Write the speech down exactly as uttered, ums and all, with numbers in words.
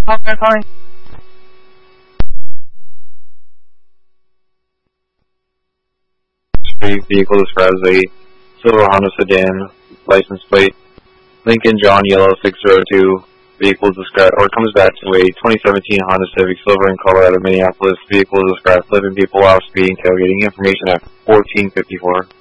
Okay, calling. Vehicle describes a silver Honda sedan, license plate Lincoln John Yellow six zero two. Vehicle described, or comes back to a twenty seventeen Honda Civic Silver in Colorado, Minneapolis. Vehicle described living people while speeding, tailgating. Information at fourteen fifty-four.